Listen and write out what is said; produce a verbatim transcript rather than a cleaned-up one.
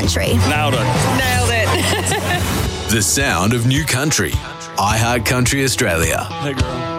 country. Nailed it. Nailed it. The sound of new country. iHeart Country Australia. Hey, girl.